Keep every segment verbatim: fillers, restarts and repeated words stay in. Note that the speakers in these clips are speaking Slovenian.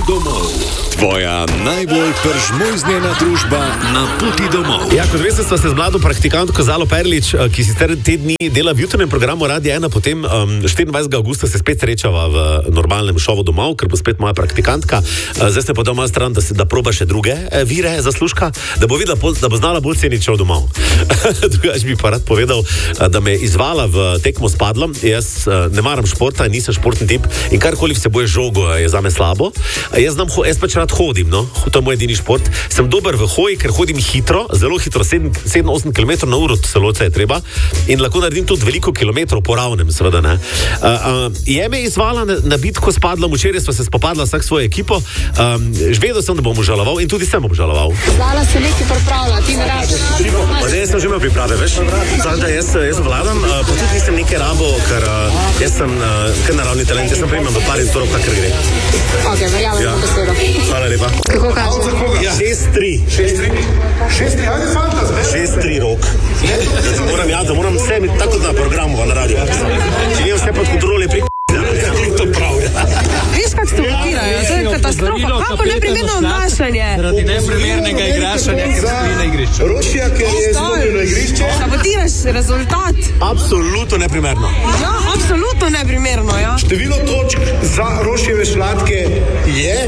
domov. Tvoja najbolj peržmojznjena družba na poti domov. Ja, kot veste, sva se z mlado praktikantko Zalo Perlič, ki sicer te dni dela v jutrnem programu Radia ena, potem um, štiriindvajsetega avgusta se spet srečava v normalnem šovu domov, ker bo spet moja praktikantka. Uh, zdaj ste pa doma stran, da, se, da proba še druge eh, vire zaslužka, da bo videla, da bo znala bolj ceniti šov domov. Drugač bi pa rad povedal, da me je izvala v tekmo s padlom. Jaz uh, ne maram športa, nisem športni tip in karkoli vsebuje žogo je zame slabo. Uh, jaz, znam, jaz pač rad hodim, no? To je moj edini šport. Sem dober v hoji, ker hodim hitro, zelo hitro, sedem osem kilometrov na uro, celo je treba, in lahko naredim tudi veliko kilometrov po ravnem, seveda ne. Uh, uh, je me izvala na, na bitko s padlom, včeraj sva se spopadla vsak svojo ekipo, um, vedel sem, da bom obžaloval in tudi sem obžaloval. Zala se nekaj pripravlja, ti ne rabiš. Zdaj sem že imel priprave, veš? Zdaj, jaz, jaz vladam, uh, pa tudi nisem nekaj rabo, ker uh, jaz sem uh, kar naravni talent, jaz sem primem v par in torov, kakor gre. Ok, verjamem ja. Po besedo. Hvala lepa. Kako kaže? Ja. šest tri. šest tri? šest tri, ajde fantas, ne? šest tri rok. Da moram, ja, da moram vse imeti tako na programu, na radiju. Če nijem vse pod kontroli, pri to prav. Veš, kak se blokirajo, to je katastrofa. Kako neprimerno obnašanje? Zaradi neprimernega igrašanja, ker stoji na igrišču. Rošija, ker je izgubil na igrišče. Sabotiraš rezultat. Absolutno neprimerno. Ja, absolutno neprimerno, ja. Število točk za Rošijeve šlatke je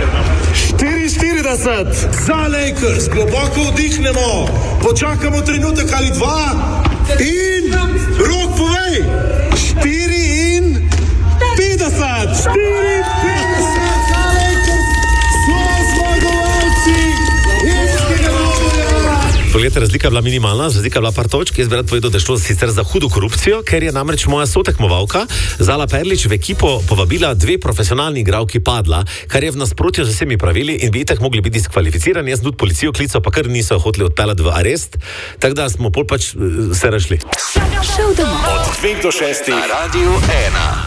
štiriinštirideset. Za Lakers globoko vdihnemo, počakamo trenutek ali dva in Rok povej. štiri in petdeset. štiri in petdeset za Lakers. So zmagovalci irskega dvoboja. Poglejte, razlika je bila minimalna, razlika je bila par točk. Jaz bi rad povedal, da je šlo sicer za hudo korupcijo, ker je namreč moja sotekmovalka Zala Perlič v ekipo povabila dve profesionalni igralki padla, kar je v nasprotju z vsemi pravili in bi itak mogli biti diskvalificirani. Jaz sem tudi policijo klical, pa kar niso hoteli odpeljati v arest, tako da smo pol pač se rešili. Od dveh do šestih na Radiu ena.